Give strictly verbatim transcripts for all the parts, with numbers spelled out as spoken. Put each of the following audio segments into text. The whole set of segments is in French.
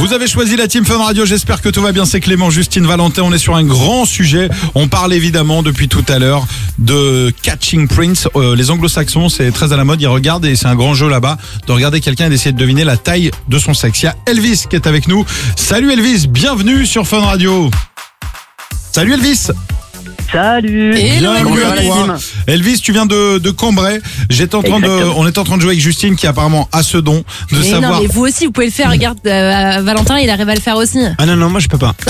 Vous avez choisi la Team Fun Radio, j'espère que tout va bien, c'est Clément, Justine, Valentin, on est sur un grand sujet. On parle évidemment depuis tout à l'heure de Catching Prince. Euh, les anglo-saxons, c'est très à la mode, ils regardent et c'est un grand jeu là-bas de regarder quelqu'un et d'essayer de deviner la taille de son sexe. Il y a Elvis qui est avec nous. Salut Elvis, bienvenue sur Fun Radio. Salut Elvis. Salut. Bienvenue à toi. Elvis, tu viens de, de Cambrai. J'étais en train de, on était en train de jouer avec Justine qui apparemment a ce don de mais savoir. Non, mais vous aussi, vous pouvez le faire. Regarde, euh, Valentin, il arrive à le faire aussi. Ah non, non, moi je peux pas.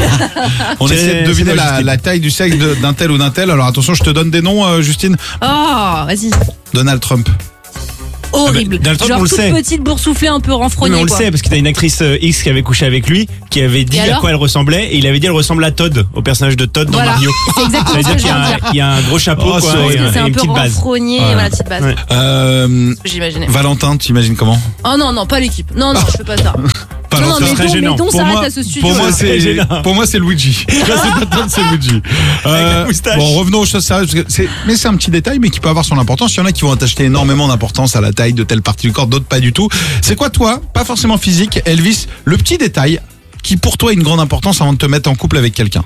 On essaie de deviner la, la taille du sexe de- d'un tel ou d'un tel. Alors attention, je te donne des noms, euh, Justine. Oh, vas-y. Donald Trump. Horrible. Ah bah, dans le temps, Genre on le toute sait. petite boursouflée un peu Oui, renfrognée. mais on le quoi. sait parce qu'il y a une actrice euh, X qui avait couché avec lui, qui avait dit Et à alors quoi elle ressemblait, et il avait dit elle ressemble à Todd, au personnage de Todd dans Voilà. Mario. C'est Ça exactement veut ce dire que qu'il je y, a viens de un- dire. il y a un gros chapeau, Oh, quoi, c'est et, horrible. un- C'est et un une peu petite base. renfrogné, Voilà. voilà, petite base. Ouais. Euh, J'imaginais. Valentin, tu imagines comment? Oh non, non, pas l'équipe. Non, non, je fais pas ça. Pas non, non, Valentin. mais très donc, mais gênant. donc, Pour s'arrête moi- à ce studio. Pour moi, là. c'est, gênant. pour moi, c'est Luigi. Là, c'est pas Todd, c'est Luigi. Euh, la moustache. bon, revenons aux choses sérieuses. parce que c'est- Mais c'est un petit détail, mais qui peut avoir son importance. Il y en a qui vont attacher énormément d'importance à la taille de telle partie du corps, d'autres pas du tout. C'est quoi, toi? Pas forcément physique, Elvis, le petit détail qui, pour toi, a une grande importance avant de te mettre en couple avec quelqu'un.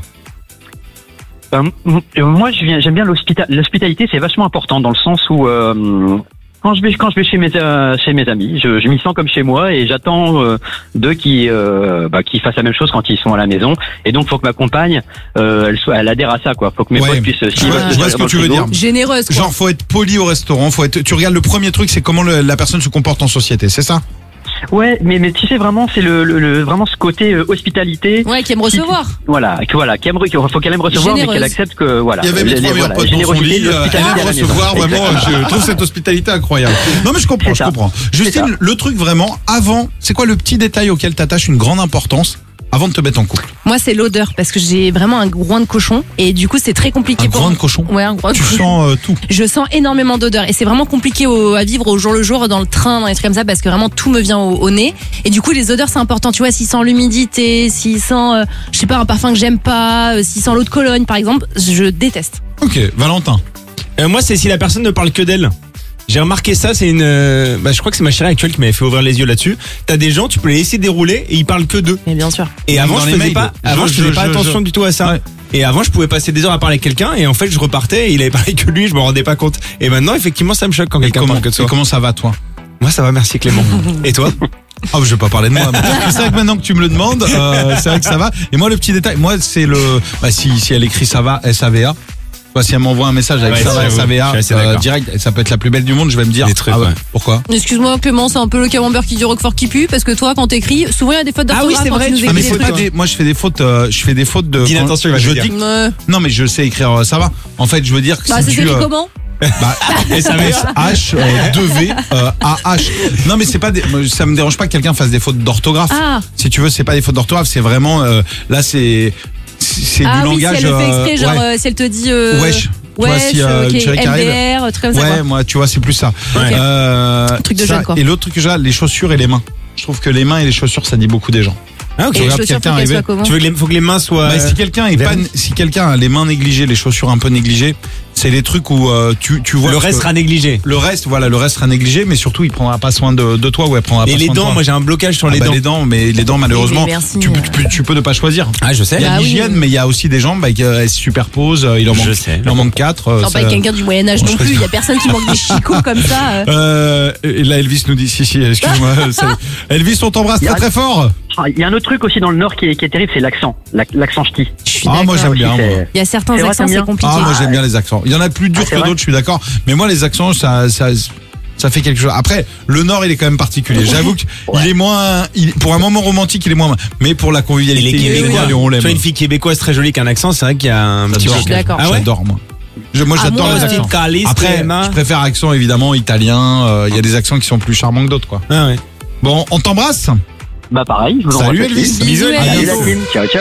Euh, m- moi, je viens, j'aime bien l'hospita- l'hospitalité, c'est vachement important dans le sens où euh, quand je vais quand je vais chez mes euh, chez mes amis, je, je m'y sens comme chez moi et j'attends euh, d'eux qui euh, bah, qui fassent la même chose quand ils sont à la maison. Et donc, faut que ma compagne, euh, elle soit, elle adhère à ça, quoi. Faut que mes Ouais. potes puissent. Je vois- je vois ce que tu veux dire. Généreuse, quoi. Genre, faut être poli au restaurant, faut être, tu regardes le premier truc, c'est comment le- la personne se comporte en société, c'est ça? Ouais, mais mais tu sais vraiment, c'est le, le, le- vraiment ce côté euh, hospitalité. Ouais, qui aime recevoir. Voilà, que voilà, qui aime, qu'il faut qu'elle aime recevoir, mais Généreuse. qu'elle accepte que voilà. Il y avait mes les- trois les- meilleurs voilà, potes dans son générosité, lit, euh, elle l'hospitalité aime à la maison. recevoir, vraiment, Exactement. je trouve cette hospitalité incroyable. Non mais je comprends, C'est je ça. comprends. Justine, ça. le truc vraiment, avant, c'est quoi le petit détail auquel t'attaches une grande importance avant de te mettre en couple? Moi, c'est l'odeur parce que j'ai vraiment un groin de cochon et du coup, c'est très compliqué Un pour groin de cochon? Ouais, un groin de Tu cochon. sens euh, tout. Je sens énormément d'odeur et c'est vraiment compliqué au- à vivre au jour le jour dans le train, dans les trucs comme ça parce que vraiment tout me vient au, au nez et du coup les odeurs c'est important, tu vois, s'il sent l'humidité, s'il sent euh, je sais pas un parfum que j'aime pas, euh, s'il sent l'eau de Cologne par exemple, je déteste. Ok, Valentin. Euh, moi, c'est si la personne ne parle que d'elle. J'ai remarqué ça, c'est une. euh, bah, je crois que c'est ma chérie actuelle qui m'avait fait ouvrir les yeux là-dessus. T'as des gens, tu peux les laisser dérouler et ils parlent que d'eux. Mais bien sûr. Et avant, Dans je les faisais mails, pas, je- avant, je je- faisais pas je- attention je- du tout à ça. Ouais. Et avant, je pouvais passer des heures à parler avec quelqu'un et en fait, je repartais et il avait parlé que lui, je me rendais pas compte. Et maintenant, effectivement, ça me choque quand Et quelqu'un comment, parle que de et soi. comment ça va toi? Moi, ça va, merci Clément. Et toi? Ah, je vais pas parler de moi. mais c'est vrai que maintenant que tu me le demandes, euh, c'est vrai que ça va. Et moi, le petit détail, moi, c'est le, bah, si, si elle écrit ça va, S A V A. Bah, si elle m'envoie un message avec Ouais, ça va, j'avoue, S A V je A, suis assez euh, d'accord. direct, et ça peut être la plus belle du monde, je vais me dire. Des trucs, ah ouais. ouais. Pourquoi? Excuse-moi Clément, c'est un peu le camembert qui dit Roquefort qui pue parce que toi quand t'écris, souvent il y a des fautes Ah oui, d'orthographe c'est quand vrai, tu nous tu- Ah, mais écris c'est des pas trucs. des, moi, je fais des fautes, euh, je fais des fautes de. Dis quand l'intention, il va je te dire. dis. Ouais. Non, mais je sais écrire euh, ça va. En fait, je veux dire que Bah si c'est tu. écrit euh, comment? Bah, S H deux V A H. Non mais c'est pas des, moi, ça me dérange pas que quelqu'un fasse des fautes d'orthographe. Ah. Si tu veux, c'est pas des fautes d'orthographe, c'est vraiment euh, là c'est c'est Ah du oui, langage. si elle le fait exprès, euh, genre ouais. euh, si elle te dit euh, Wesh. Tu vois, wesh, si, euh, ok, une chérie qui arrive. M D R, truc comme ça. Ouais, quoi. moi tu vois, c'est plus ça. Ok. Euh, Un truc de ça, jeune, quoi. Et l'autre truc que j'ai, les chaussures et les mains. Je trouve que les mains et les chaussures, ça dit beaucoup des gens. Ah, ok. Tu Et les regardes chaussures, quelqu'un faut qu'elles arriver. soient comment? Tu veux que les, faut que les mains soient. Bah, si quelqu'un est pas, vernis. si quelqu'un a les mains négligées, les chaussures un peu négligées, c'est les trucs où euh, tu tu vois le parce reste que- sera négligé. le reste, voilà, le reste sera négligé, mais surtout il prendra pas soin de, de toi ou elle prendra Et pas les soin de dents, toi. moi j'ai un blocage sur Ah les bah, dents. les dents, mais les dents malheureusement, Mais merci, tu, euh. tu, tu peux ne pas choisir. Ah, je sais. Il y a Bah oui. l'hygiène, mais il y a aussi des gens bah, qui euh, elles se superposent. euh, Il en Je manque, sais, il en manque quatre. euh, Non, ça- pas quelqu'un du Moyen-Âge Bon, non je plus, il préfère- y a personne qui manque des chicots comme ça. euh. Euh, et là, Elvis nous dit si, si, excuse-moi. c'est- Elvis, on t'embrasse Il y a- très très fort. Ah, il y a un autre truc aussi dans le Nord qui est, qui est terrible, c'est l'accent, L'ac- l'accent ch'ti. Je suis Ah, moi d'accord. j'aime bien. Aussi, moi. c'est- Il y a certains C'est vrai, accents, t'aimes c'est bien compliqué. Ah, moi j'aime bien les accents. Il y en a plus durs Ah, c'est que vrai d'autres, je suis d'accord. Mais moi, les accents, ça, ça, ça fait quelque chose. Après, le Nord, il est quand même particulier. J'avoue qu'il Ouais. est moins, il- pour un moment romantique, il est moins. Mais pour la Et convivialité, les il est Québécois. bien, on Tu l'aime. vois, une fille québécoise très jolie qui a un accent, c'est vrai qu'il y a un petit J'adore. Je suis d'accord. Ah ouais? J'adore moi. Je- moi, Ah, j'adore moi, les euh, accents. Caliste, Après, Emma. je préfère accent évidemment italien. euh, Il y a des accents qui sont plus charmants que d'autres, quoi. Ah ouais. Bon, on t'embrasse. Bah pareil, je vous envoie Salut ça. Elvis. Bisous, Bisous, Elvis. Allez, Elvis. la team. Ciao, ciao.